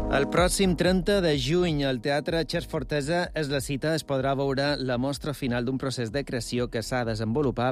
El pròxim 30 de juny al Teatre Xers Fortesa és la cita. Es podrà veure la mostra final d'un procés de creació que s'ha desenvolupat,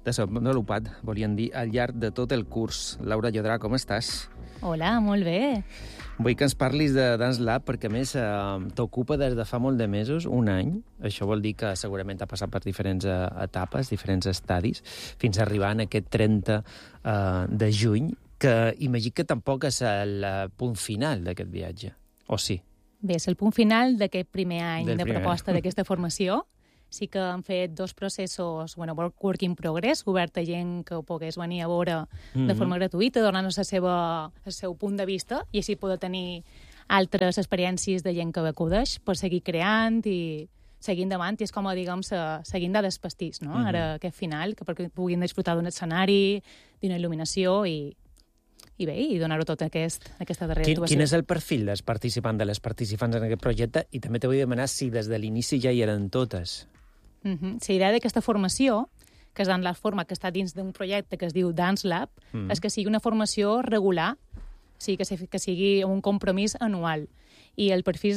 volien dir, al llarg de tot el curs. Laura Llodrà, com estàs? Hola, molt bé. Vull que ens parlis de Dance Lab, perquè a més t'ocupa des de fa molt de mesos, un any. Això vol dir que segurament ha passat per diferents etapes, diferents estadis, fins a arribar en aquest 30 de juny, que imagino que tampoc és el punt final d'aquest viatge, o sí? Bé, és el punt final d'aquest primer any de proposta d'aquesta formació. Sí que han fet dos processos, work in progress, obert a gent que ho pogués venir a veure de forma gratuïta, donant-nos el seu punt de vista, i així poder tenir altres experiències de gent que acudeix per seguir creant i seguir endavant, i és com, diguem, seguint de despastís, no? Ara aquest final, que perquè puguin disfrutar d'un escenari, d'una il·luminació i bé, i donar-ho tot aquesta darrera actuació. Quin és el perfil dels participants, de les participants en aquest projecte? I també te vull demanar si des de l'inici ja hi eren totes. La idea d'aquesta formació, que és Dance Lab Forma, que està dins d'un projecte que es diu Dance Lab, és que sigui una formació regular, que sigui un compromís anual. I els perfils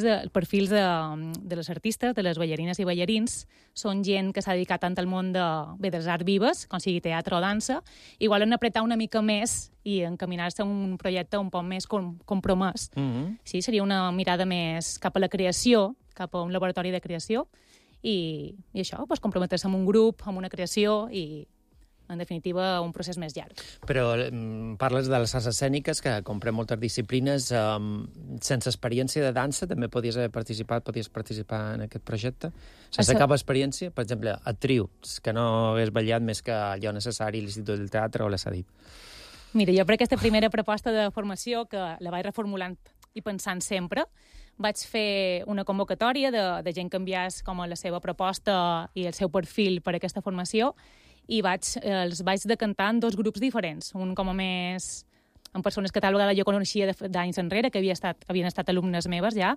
de les artistes, de les ballarines i ballarins, són gent que s'ha dedicat tant al món de les arts vives, com sigui teatre o dansa, i volen apretar una mica més i encaminar-se a un projecte un poc més compromès. Sí, seria una mirada més cap a la creació, cap a un laboratori de creació, i això, comprometre-se amb un grup, amb una creació i, en definitiva, un procés més llarg. Però parles de les arts escèniques, que comprèn moltes disciplines. Sense experiència de dansa també podies participar en aquest projecte? Sense cap experiència? Per exemple, actriu, que no hagués ballat més que allò necessari a l'Institut del Teatre o la SADIP. Mira, jo per aquesta primera proposta de formació, que la vaig reformulant i pensant sempre, vaig fer una convocatòria de gent que enviés com a la seva proposta i el seu perfil per a aquesta formació, i els vaig decantar en dos grups diferents. Un com a més amb persones que tal vegada jo coneixia d'anys enrere, que havien estat alumnes meves ja,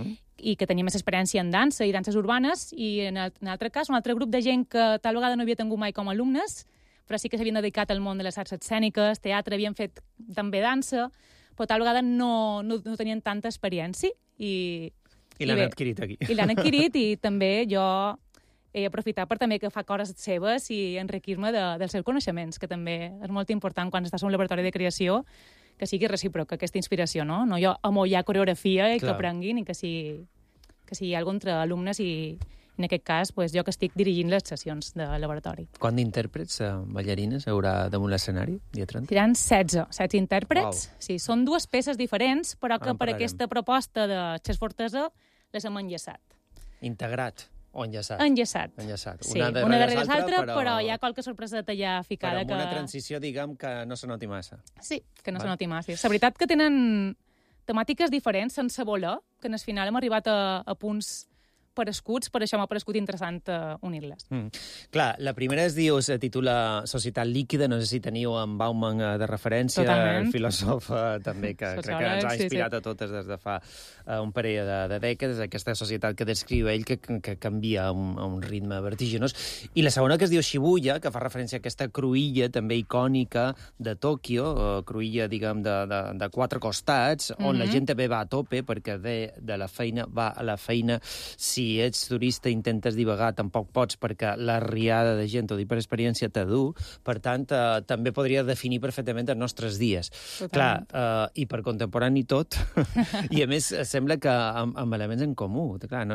i que tenien més experiència en dansa i danses urbanes, i en altre cas, un altre grup de gent que tal vegada no havia tingut mai com a alumnes, però sí que s'havien dedicat al món de les arts escèniques, teatre, havien fet també dansa, però tal vegada no tenien tanta experiència. I l'han adquirit aquí. I l'han adquirit, i també jo he aprofitat per també agafar coses seves i enriquir-me dels seus coneixements, que també és molt important quan estàs en un laboratori de creació, que sigui recíproc, aquesta inspiració, no? No jo amollar coreografia i que aprenguin, i que sigui algo entre alumnes, i en aquest cas jo que estic dirigint les sessions de laboratori. Quant d'intèrprets, ballarines, haurà damunt l'escenari? Seran 16 intèrprets. Sí, són dues peces diferents, però que per aquesta proposta de Xers Fortesa les hem enllaçat. Integrat o enllaçat? Enllaçat. Sí, una darrere l'altra, però hi ha qualque sorpreseta ja ficada. Però amb una transició, diguem, que no se noti massa. Sí, que no se noti massa. La veritat que tenen temàtiques diferents sense voler, que en el final hem arribat a punts parescuts, per això m'ha parescut interessant unir-les. Clar, la primera es titula Societat líquida, no sé si teniu en Bauman de referència, totalment. El filòsof també, que crec que ens ha inspirat a totes des de fa un parell de dècades, aquesta societat que descriu ell, que canvia a un ritme vertiginós. I la segona, que es diu Shibuya, que fa referència a aquesta cruïlla també icònica de Tòquio, cruïlla, diguem, de quatre costats, on la gent també va a tope, perquè de la feina va a la feina. Si ets turista i intentes divagar, tampoc pots, perquè la riada de gent, ho dic per experiència, t'adu. Per tant, també podria definir perfectament els nostres dies. Totalment. Clar, i per contemporani tot, i a més sembla que amb elements en comú. Clar,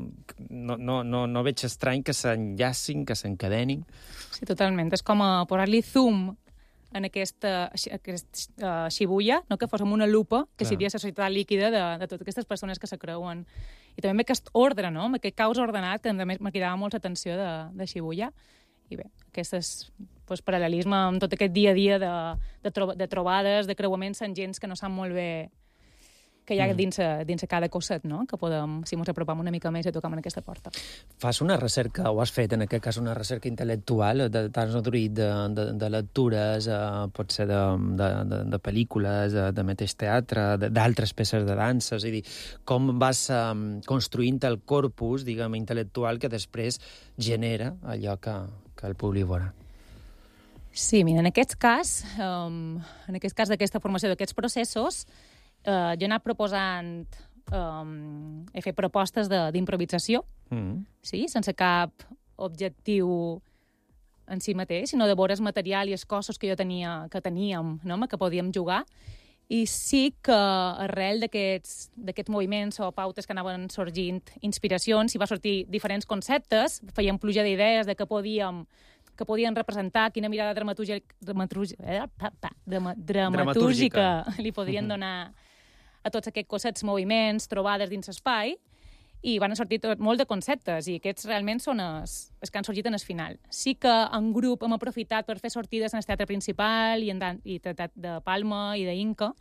no veig estrany que s'enllacin, que s'encadenin. Sí, totalment. És com posar-li zoom en aquesta Shibuya, no? Que fos amb una lupa, que seria la societat líquida de totes aquestes persones que se creuen. I també amb aquest ordre, no? Amb aquest caos ordenat, que a més me cridava molt l'atenció de Shibuya. I bé, aquest paral·lelisme amb tot aquest dia a dia de trobades, de creuaments amb gens que no sap molt bé que hi ha dins cada cosset, no? Que podem, si ens apropam una mica més, i tocam en aquesta porta. Fas una recerca, o has fet en aquest cas una recerca intel·lectual, t'has nodrit de lectures, pot ser de pel·lícules, de mateix teatre, d'altres peces de dansa, és a dir, com vas construint el corpus, diguem, intel·lectual que després genera allò que el públic veurà. Sí, mira, en aquest cas d'aquesta formació, d'aquests processos, jo he anat proposant... he fet propostes d'improvisació, sí, sense cap objectiu en si mateix, sinó de veure el material i els cossos que teníem, no? Que podíem jugar. I sí que arrel d'aquests moviments o pautes que anaven sorgint inspiracions, hi va sortir diferents conceptes, fèiem pluja d'idees de què podien representar, quina mirada dramatúrgica li podrien donar a tots aquests cosets moviments, trobades dins l'espai, i van sortir molt de conceptes, i aquests realment són els que han sorgit en el final. Sí que en grup hem aprofitat per fer sortides en el teatre principal i de Palma i d'Inca,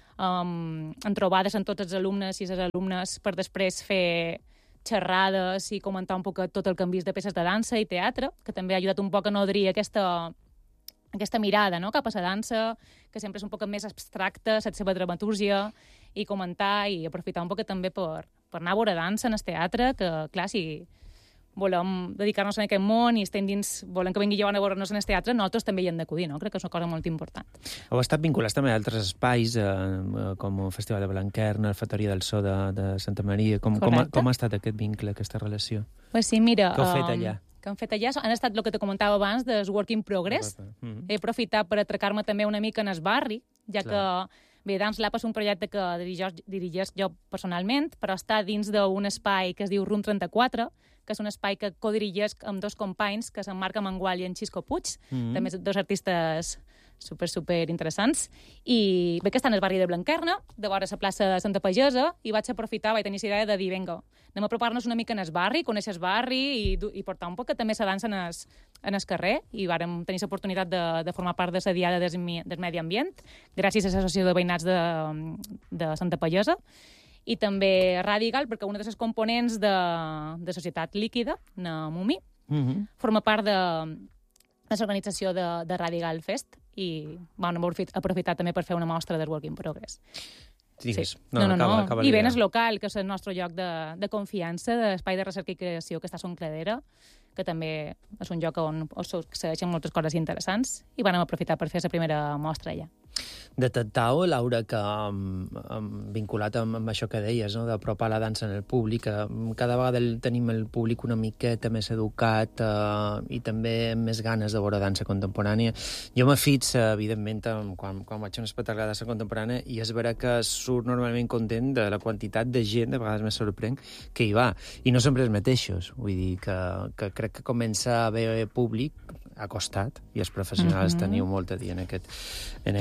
en trobades amb tots els alumnes i les alumnes per després fer xerrades i comentar un poc tot el que hem vist de peces de dansa i teatre, que també ha ajudat un poc a nodrir aquesta mirada, no?, cap a la dansa, que sempre és un poc més abstracta, la seva dramatúrgia, i comentar i aprofitar un poc també per anar a veure dansa en el teatre, que, clar, si volem dedicar-nos a aquest món i estem dins, volem que vingui gent a veure-nos en el teatre, nosaltres també hi hem d'acudir, no? Crec que és una cosa molt important. Heu estat vinculats també a altres espais, com el Festival de Blanquerna, la Factoria del So de Santa Maria. Com ha estat aquest vincle, aquesta relació? Pues sí, mira... Què heu fet allà? Que han fet allà han estat el que te comentava abans dels Work in Progress. He aprofitat per atracar-me també una mica en el barri, ja que Dance Lab és un projecte que dirigeix jo personalment, però està dins d'un espai que es diu Room 34, que és un espai que codirigeix amb dos companys, que són Marc Amengual i en Xisco Puig, també dos artistes super interessants, i bé que està en el barri de Blanquerna, de vora la plaça de Santa Pagesa, i vaig tenir la idea de dir, vinga, anem a apropar-nos una mica en el barri, conèixer el barri i portar un poc que també se dansa en el carrer, i vàrem tenir l'oportunitat de formar part de la Diada del Medi Ambient, gràcies a l'Associació de Veïnats de Santa Pagesa, i també Radical, perquè una de les components de Societat Líquida, Mumi, forma part de l'organització de Radical Fest, i vam aprofitar també per fer una mostra del Work in Progress. Digues. Sí. No. I ben és local, que és el nostre lloc de confiança, d'espai de recerca i creació, que està a Son Cladera, que també és un lloc on s'aixen moltes coses interessants, i vam aprofitar per fer la primera mostra allà. Detectau, Laura, que vinculat amb això que deies, no?, d'apropar la dansa en el públic, cada vegada tenim el públic una miqueta més educat i també amb més ganes de veure dansa contemporània. Jo m'he fix, evidentment, quan vaig a un espectacle de dansa contemporània, i és vera que surt normalment content de la quantitat de gent, de vegades me sorprèn, que hi va. I no sempre els mateixos. Vull dir que crec que comença a haver públic acostat, i els professionals teniu molt a dir en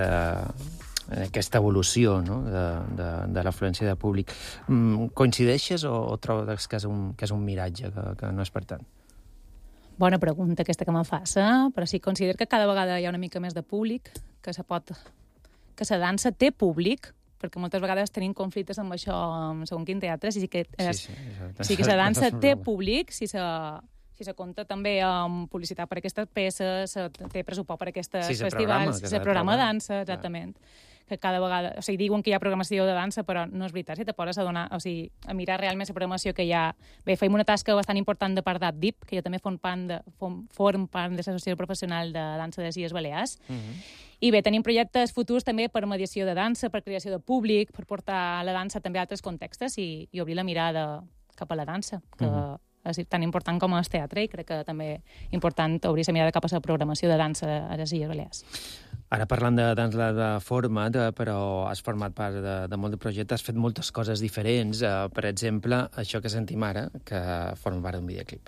aquesta evolució, no?, de l'afluència de públic. Coincideixes o trobes que és un miratge, que no és per tant? Bona pregunta aquesta que me fas, però sí, considero que cada vegada hi ha una mica més de públic, que la dansa té públic, perquè moltes vegades tenim conflictes amb això, segons quin teatre, sí que la dansa té públic, si se compta també amb publicitat per aquestes peces, té pressupost per aquests festivals, se programa dansa, exactament. Que cada vegada... O sigui, diuen que hi ha programació de dansa, però no és veritat. Si te poses a mirar realment la programació que hi ha... Bé, feim una tasca bastant important de part d'ADDIP, que jo també form part de l'Associació Professional de Dansa de les Illes Balears. I bé, tenim projectes futurs també per mediació de dansa, per creació de públic, per portar la dansa també a altres contextes i obrir la mirada cap a la dansa, que és tan important com el teatre, i crec que també important obrir la mirada cap a la programació de dansa a les Illes Balears. Ara parlant de dansa de forma, però has format part de molt de projectes, has fet moltes coses diferents, per exemple, això que sentim ara, que forma part d'un videoclip.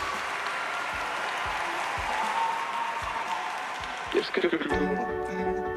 Y es que